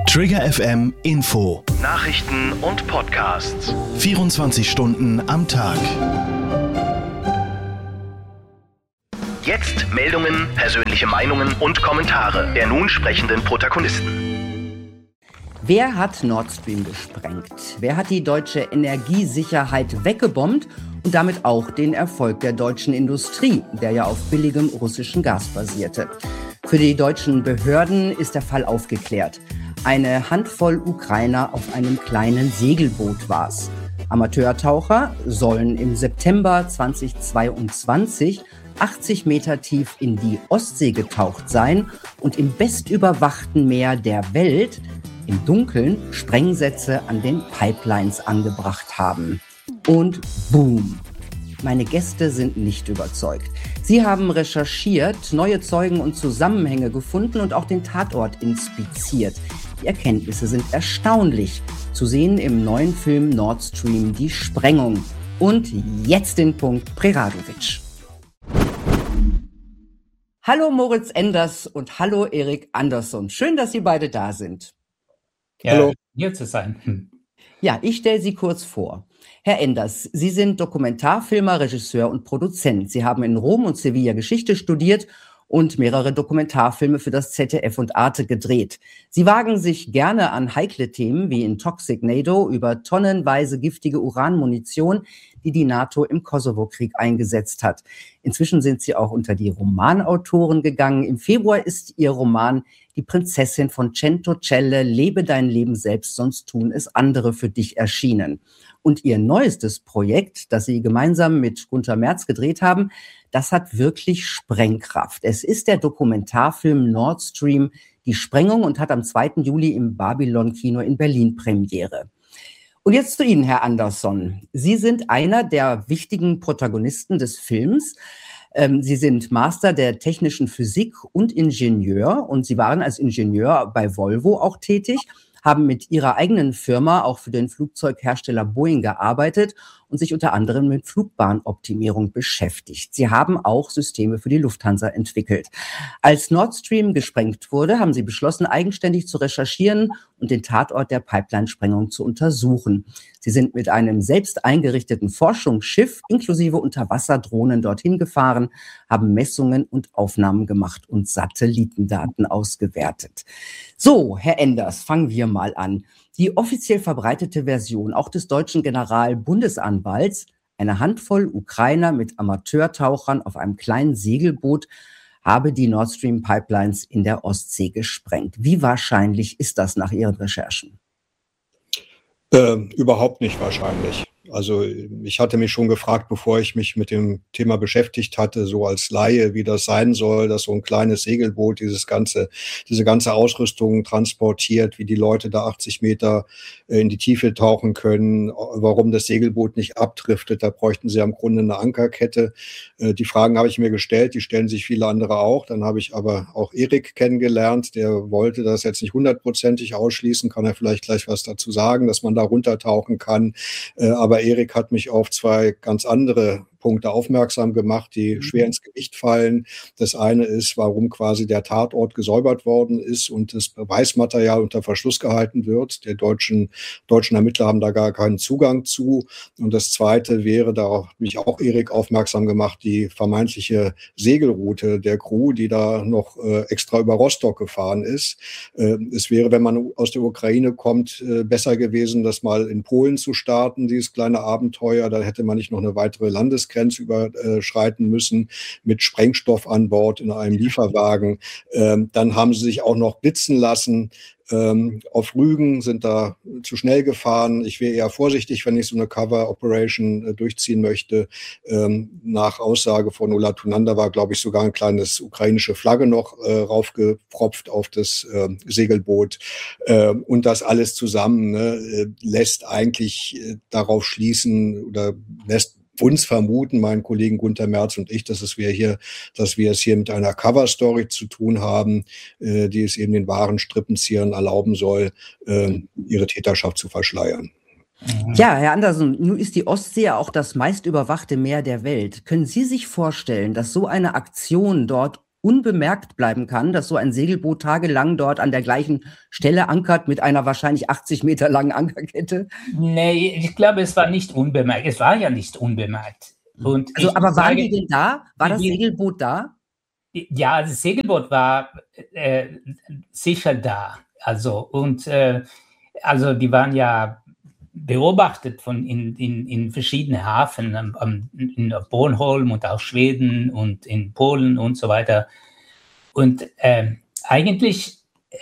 Trigger FM Info. Nachrichten und Podcasts. 24 Stunden am Tag. Jetzt Meldungen, persönliche Meinungen und Kommentare der nun sprechenden Protagonisten. Wer hat Nord Stream gesprengt? Wer hat die deutsche Energiesicherheit weggebombt und damit auch den Erfolg der deutschen Industrie, der ja auf billigem russischen Gas basierte? Für die deutschen Behörden ist der Fall aufgeklärt. Eine Handvoll Ukrainer auf einem kleinen Segelboot war's. Amateurtaucher sollen im September 2022 80 Meter tief in die Ostsee getaucht sein und im bestüberwachten Meer der Welt im Dunkeln Sprengsätze an den Pipelines angebracht haben. Und boom! Meine Gäste sind nicht überzeugt. Sie haben recherchiert, neue Zeugen und Zusammenhänge gefunden und auch den Tatort inspiziert. Die Erkenntnisse sind erstaunlich. Zu sehen im neuen Film Nord Stream, die Sprengung. Und jetzt den Punkt Preradovic. Hallo Moritz Enders und hallo Erik Andersson. Schön, dass Sie beide da sind. Ja, Hallo. hier zu sein. Ja, ich stelle Sie kurz vor. Herr Enders, Sie sind Dokumentarfilmer, Regisseur und Produzent. Sie haben in Rom und Sevilla Geschichte studiert und mehrere Dokumentarfilme für das ZDF und Arte gedreht. Sie wagen sich gerne an heikle Themen wie in Toxic NATO über tonnenweise giftige Uranmunition, die die NATO im Kosovo-Krieg eingesetzt hat. Inzwischen sind Sie auch unter die Romanautoren gegangen. Im Februar ist Ihr Roman Die Prinzessin von Centocelle, Lebe dein Leben selbst, sonst tun es andere für dich erschienen. Und Ihr neuestes Projekt, das Sie gemeinsam mit Gunter Merz gedreht haben, das hat wirklich Sprengkraft. Es ist der Dokumentarfilm Nord Stream, die Sprengung, und hat am 2. Juli im Babylon-Kino in Berlin Premiere. Und jetzt zu Ihnen, Herr Andersson. Sie sind einer der wichtigen Protagonisten des Films. Sie sind Master der technischen Physik und Ingenieur und Sie waren als Ingenieur bei Volvo auch tätig, haben mit Ihrer eigenen Firma auch für den Flugzeughersteller Boeing gearbeitet und sich unter anderem mit Flugbahnoptimierung beschäftigt. Sie haben auch Systeme für die Lufthansa entwickelt. Als Nord Stream gesprengt wurde, haben Sie beschlossen, eigenständig zu recherchieren und den Tatort der Pipeline-Sprengung zu untersuchen. Sie sind mit einem selbst eingerichteten Forschungsschiff inklusive Unterwasserdrohnen dorthin gefahren, haben Messungen und Aufnahmen gemacht und Satellitendaten ausgewertet. So, Herr Enders, fangen wir mal an. Die offiziell verbreitete Version auch des deutschen Generalbundesanwalts, eine Handvoll Ukrainer mit Amateurtauchern auf einem kleinen Segelboot, habe die Nord Stream Pipelines in der Ostsee gesprengt. Wie wahrscheinlich ist das nach Ihren Recherchen? Überhaupt nicht wahrscheinlich. Also ich hatte mich schon gefragt, bevor ich mich mit dem Thema beschäftigt hatte, so als Laie, wie das sein soll, dass so ein kleines Segelboot diese ganze Ausrüstung transportiert, wie die Leute da 80 Meter in die Tiefe tauchen können, warum das Segelboot nicht abdriftet. Da bräuchten sie im Grunde eine Ankerkette. Die Fragen habe ich mir gestellt, die stellen sich viele andere auch. Dann habe ich aber auch Erik kennengelernt, der wollte das jetzt nicht 100%ig ausschließen, kann er vielleicht gleich was dazu sagen, dass man da runtertauchen kann. Aber Erik hat mich auf zwei ganz andere Punkte aufmerksam gemacht, die schwer ins Gewicht fallen. Das eine ist, warum quasi der Tatort gesäubert worden ist und das Beweismaterial unter Verschluss gehalten wird. Die deutschen Ermittler haben da gar keinen Zugang zu. Und das zweite wäre, da hat mich auch Erik aufmerksam gemacht, die vermeintliche Segelroute der Crew, die da noch extra über Rostock gefahren ist. Es wäre, wenn man aus der Ukraine kommt, besser gewesen, das mal in Polen zu starten, dieses kleine Abenteuer. Da hätte man nicht noch eine weitere Landesgrenze überschreiten müssen mit Sprengstoff an Bord in einem Lieferwagen. Dann haben sie sich auch noch blitzen lassen. Auf Rügen sind da zu schnell gefahren. Ich wäre eher vorsichtig, wenn ich so eine Cover-Operation durchziehen möchte. Nach Aussage von Ola Tunander war, glaube ich, sogar ein kleines ukrainische Flagge noch raufgepropft auf das Segelboot. Und das alles zusammen lässt eigentlich darauf schließen oder lässt uns vermuten, meinen Kollegen Gunter Merz und ich, dass wir es hier mit einer Cover-Story zu tun haben, die es eben den wahren Strippenziehern erlauben soll, ihre Täterschaft zu verschleiern. Ja, Herr Andersson, nun ist die Ostsee ja auch das meist überwachte Meer der Welt. Können Sie sich vorstellen, dass so eine Aktion dort unbemerkt bleiben kann, dass so ein Segelboot tagelang dort an der gleichen Stelle ankert mit einer wahrscheinlich 80 Meter langen Ankerkette? Nee, ich glaube, es war nicht unbemerkt. Es war ja nicht unbemerkt. Und Also, ich aber muss waren sagen, die denn da? War das die- Segelboot da? ja, das Segelboot war sicher da. Also, also die waren ja beobachtet in verschiedenen Hafen, in Bornholm und auch Schweden und in Polen und so weiter. Und eigentlich,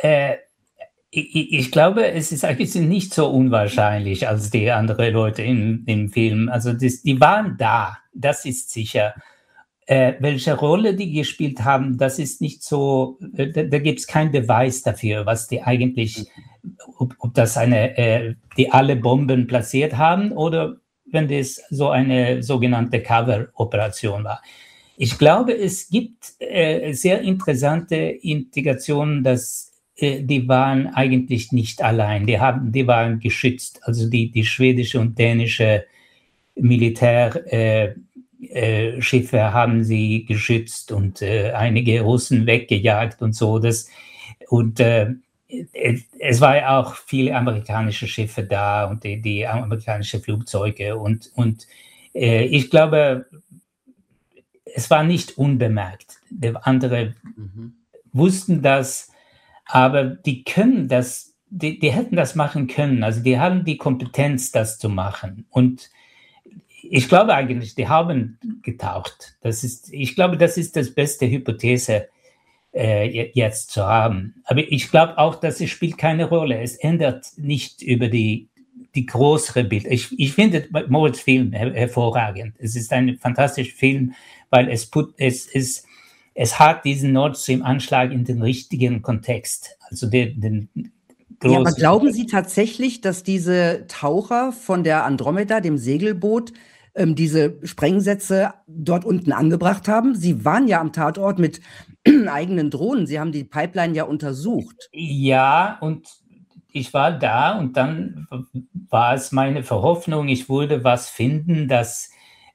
ich glaube, es ist eigentlich nicht so unwahrscheinlich als die anderen Leute im Film. Also die waren da, das ist sicher. Welche Rolle die gespielt haben, das ist nicht so, da gibt es keinen Beweis dafür, was die eigentlich, ob das die alle Bomben platziert haben oder wenn das so eine sogenannte Cover-Operation war. Ich glaube, es gibt sehr interessante Indikationen, dass die waren eigentlich nicht allein, die waren geschützt, also die schwedische und dänische Militärschiffe haben sie geschützt und einige Russen weggejagt und so. Es war ja auch viele amerikanische Schiffe da und die amerikanischen Flugzeuge und ich glaube, es war nicht unbemerkt. Die anderen wussten das, aber die können das, die hätten das machen können. Also die haben die Kompetenz, das zu machen. Und ich glaube eigentlich, die haben getaucht. Ich glaube, das ist das beste Hypothese jetzt zu haben. Aber ich glaube auch, dass es spielt keine Rolle. Es ändert nicht über die größere Bild. Ich finde Moritz' Film hervorragend. Es ist ein fantastischer Film, weil es hat diesen Nord Stream-Anschlag in den richtigen Kontext. Also den Ja, aber glauben Sie tatsächlich, dass diese Taucher von der Andromeda, dem Segelboot, diese Sprengsätze dort unten angebracht haben? Sie waren ja am Tatort mit eigenen Drohnen. Sie haben die Pipeline ja untersucht. Ja, und ich war da und dann war es meine Verhoffnung, ich würde was finden, das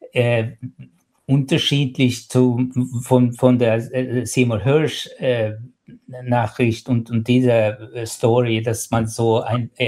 unterschiedlich von der Seymour Hirsch Nachricht und dieser Story, dass man so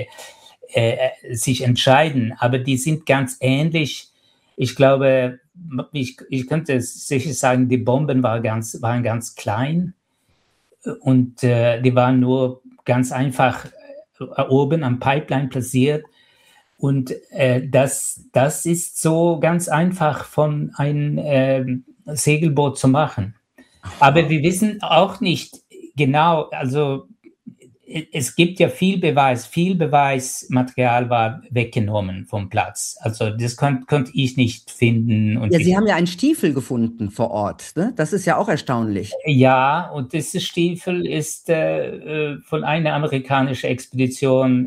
sich entscheiden, aber die sind ganz ähnlich. Ich glaube, ich könnte sicher sagen, die Bomben waren ganz klein und die waren nur ganz einfach oben am Pipeline platziert. Und das ist so ganz einfach von einem Segelboot zu machen. Aber wir wissen auch nicht genau, also es gibt ja viel Beweismaterial war weggenommen vom Platz. Also das konnte ich nicht finden. Und ja, Sie haben ja einen Stiefel gefunden vor Ort, ne? Das ist ja auch erstaunlich. Ja, und dieser Stiefel ist von einer amerikanischen Expedition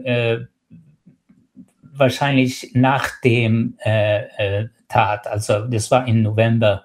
wahrscheinlich nach dem Tat. Also das war im November.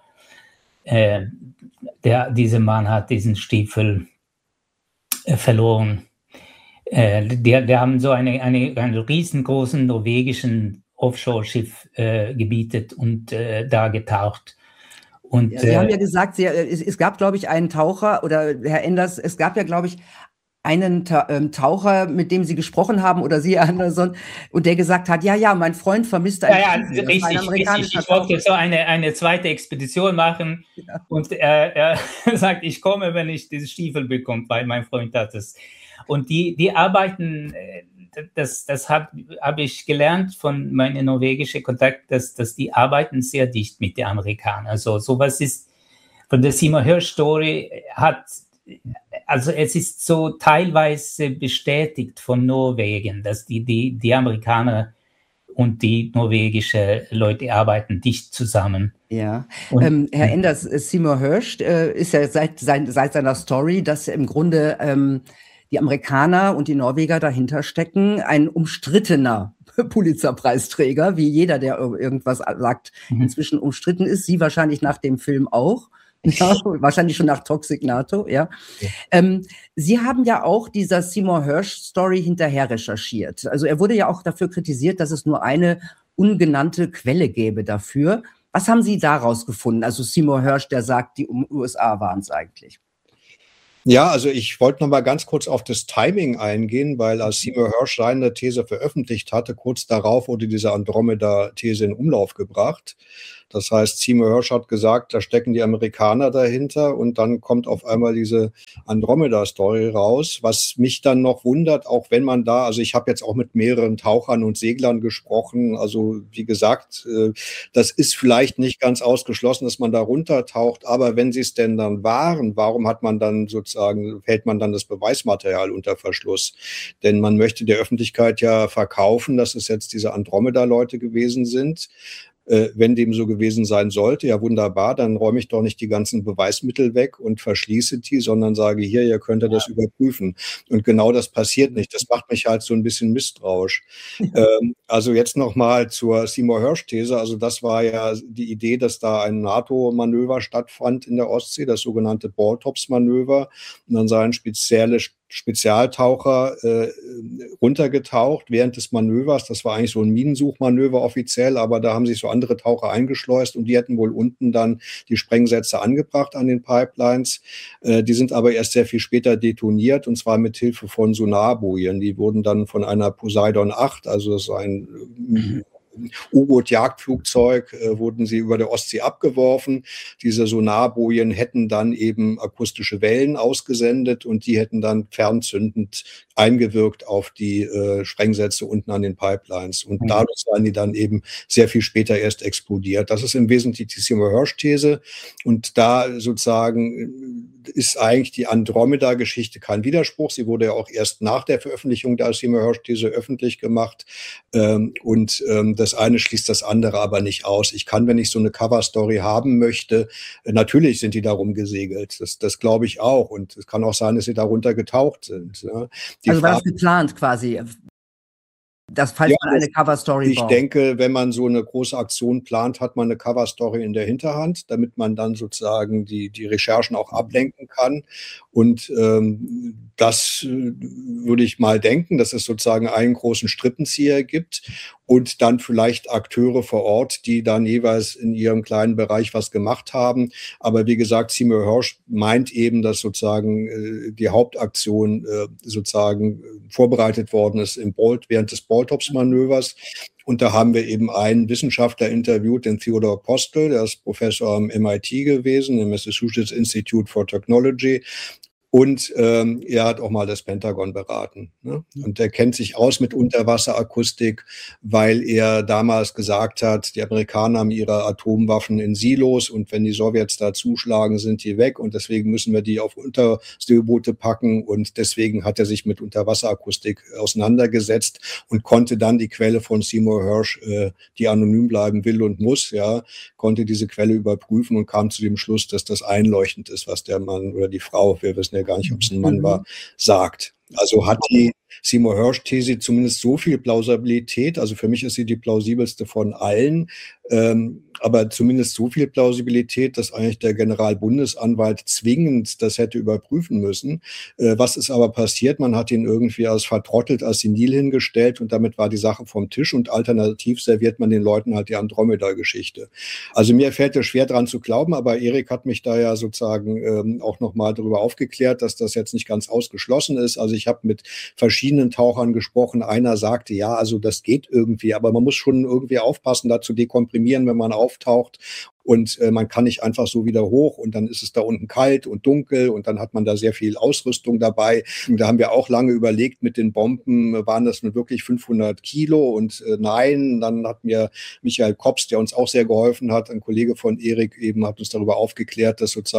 Dieser Mann hat diesen Stiefel verloren. Die haben so einen riesengroßen norwegischen Offshore-Schiff gebietet und da getaucht. Und, ja, Sie haben ja gesagt, es gab, glaube ich, einen Taucher, oder Herr Enders, es gab ja, glaube ich, einen Taucher, mit dem Sie gesprochen haben, oder Sie, Herr Anderson, und der gesagt hat, ja, mein Freund vermisst einen Stiefel. Richtig. Ich wollte so eine zweite Expedition machen, ja. Und er sagt, ich komme, wenn ich diesen Stiefel bekomme, weil mein Freund hat es. Und die arbeiten, das habe ich gelernt von meinem norwegischen Kontakt, dass die arbeiten sehr dicht mit den Amerikanern. Also sowas ist von der Seymour Hirsch Story also es ist so teilweise bestätigt von Norwegen, dass die Amerikaner und die norwegische Leute arbeiten dicht zusammen. Ja, Herr Enders, Seymour Hirsch ist ja seit seiner Story, dass im Grunde die Amerikaner und die Norweger dahinter stecken, ein umstrittener Pulitzer-Preisträger, wie jeder, der irgendwas sagt, inzwischen umstritten ist. Sie wahrscheinlich nach dem Film auch. Ja, wahrscheinlich schon nach Toxic NATO, ja. Sie haben ja auch dieser Seymour Hirsch-Story hinterher recherchiert. Also er wurde ja auch dafür kritisiert, dass es nur eine ungenannte Quelle gäbe dafür. Was haben Sie daraus gefunden? Also Seymour Hirsch, der sagt, die USA waren es eigentlich. Ja, also ich wollte noch mal ganz kurz auf das Timing eingehen, weil als Seymour Hersh seine These veröffentlicht hatte, kurz darauf wurde diese Andromeda-These in Umlauf gebracht. Das heißt, Seymour Hersh hat gesagt, da stecken die Amerikaner dahinter und dann kommt auf einmal diese Andromeda-Story raus, was mich dann noch wundert, auch wenn man da, also ich habe jetzt auch mit mehreren Tauchern und Seglern gesprochen, also wie gesagt, das ist vielleicht nicht ganz ausgeschlossen, dass man da runtertaucht, aber wenn sie es denn dann waren, warum hat man dann sozusagen, hält man dann das Beweismaterial unter Verschluss? Denn man möchte der Öffentlichkeit ja verkaufen, dass es jetzt diese Andromeda-Leute gewesen sind. Wenn dem so gewesen sein sollte, ja wunderbar, dann räume ich doch nicht die ganzen Beweismittel weg und verschließe die, sondern sage, hier, ihr könnt das überprüfen. Und genau das passiert nicht. Das macht mich halt so ein bisschen misstrauisch. Also jetzt nochmal zur Seymour Hersh-These. Also das war ja die Idee, dass da ein NATO-Manöver stattfand in der Ostsee, das sogenannte Baltops-Manöver. Und dann seien Spezialtaucher runtergetaucht während des Manövers. Das war eigentlich so ein Minensuchmanöver offiziell, aber da haben sich so andere Taucher eingeschleust und die hätten wohl unten dann die Sprengsätze angebracht an den Pipelines. Die sind aber erst sehr viel später detoniert und zwar mit Hilfe von Sonarbojen. Die wurden dann von einer Poseidon 8, also das ist ein U-Boot-Jagdflugzeug, wurden sie über der Ostsee abgeworfen. Diese Sonarbojen hätten dann eben akustische Wellen ausgesendet und die hätten dann fernzündend eingewirkt auf die Sprengsätze unten an den Pipelines. Und dadurch seien die dann eben sehr viel später erst explodiert. Das ist im Wesentlichen die Seymour Hersh-These. Und da sozusagen ist eigentlich die Andromeda-Geschichte kein Widerspruch. Sie wurde ja auch erst nach der Veröffentlichung der Seymour Hersh-These öffentlich gemacht. Das eine schließt das andere aber nicht aus. Ich kann, wenn ich so eine Cover-Story haben möchte, natürlich sind die darum gesegelt. Das glaube ich auch. Und es kann auch sein, dass sie darunter getaucht sind. Ja. Also war das geplant quasi? Falls man eine Cover-Story baut. Ich denke, wenn man so eine große Aktion plant, hat man eine Cover-Story in der Hinterhand, damit man dann sozusagen die Recherchen auch ablenken kann. Und das würde ich mal denken, dass es sozusagen einen großen Strippenzieher gibt und dann vielleicht Akteure vor Ort, die dann jeweils in ihrem kleinen Bereich was gemacht haben. Aber wie gesagt, Seymour Hersh meint eben, dass sozusagen die Hauptaktion sozusagen vorbereitet worden ist während des Baltops-Manövers. Und da haben wir eben einen Wissenschaftler interviewt, den Theodore Postel, der ist Professor am MIT gewesen, im Massachusetts Institute for Technology. Und er hat auch mal das Pentagon beraten. Ne? Und er kennt sich aus mit Unterwasserakustik, weil er damals gesagt hat, die Amerikaner haben ihre Atomwaffen in Silos und wenn die Sowjets da zuschlagen, sind die weg. Und deswegen müssen wir die auf Unterseeboote packen. Und deswegen hat er sich mit Unterwasserakustik auseinandergesetzt und konnte dann die Quelle von Seymour Hersh, die anonym bleiben will und muss, ja, konnte diese Quelle überprüfen und kam zu dem Schluss, dass das einleuchtend ist, was der Mann oder die Frau, wir wissen ja gar nicht, ob es ein Mann war, sagt. Also hat die Seymour Hersh-These zumindest so viel Plausibilität, also für mich ist sie die plausibelste von allen, aber zumindest so viel Plausibilität, dass eigentlich der Generalbundesanwalt zwingend das hätte überprüfen müssen. Was ist aber passiert? Man hat ihn irgendwie als vertrottelt, als senil hingestellt und damit war die Sache vom Tisch und alternativ serviert man den Leuten halt die Andromeda-Geschichte. Also mir fällt es schwer dran zu glauben, aber Erik hat mich da ja sozusagen auch nochmal darüber aufgeklärt, dass das jetzt nicht ganz ausgeschlossen ist. Also ich habe mit verschiedenen Tauchern gesprochen. Einer sagte, ja, also das geht irgendwie, aber man muss schon irgendwie aufpassen, da zu dekomprimieren, wenn man auftaucht. Und man kann nicht einfach so wieder hoch und dann ist es da unten kalt und dunkel und dann hat man da sehr viel Ausrüstung dabei. Und da haben wir auch lange überlegt mit den Bomben, waren das nun wirklich 500 Kilo? Und nein, dann hat mir Michael Kops, der uns auch sehr geholfen hat, ein Kollege von Erik eben, hat uns darüber aufgeklärt, dass sozusagen